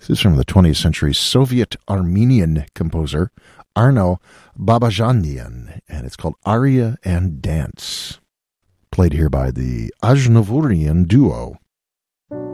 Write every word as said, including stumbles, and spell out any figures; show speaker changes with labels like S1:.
S1: This is from the twentieth century Soviet-Armenian composer Arno Babajanyan, and it's called Aria and Dance, played here by the Ajnavurian Duo.